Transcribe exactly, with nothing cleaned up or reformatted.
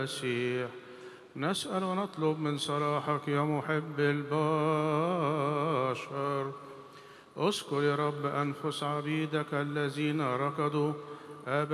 المسيح. نسأل ونطلب من صلاحك يا محب البشر. اذكر يا رب أنفس عبيدك الذين ركضوا